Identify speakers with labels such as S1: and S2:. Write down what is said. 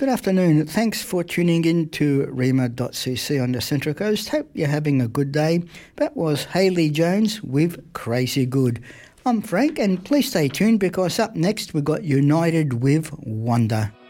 S1: Good afternoon. Thanks for tuning in to Rima.cc on the Central Coast. Hope you're having a good day. That was Hayley Jones with Crazy Good. I'm Frank, and please stay tuned because up next we've got United with Wonder.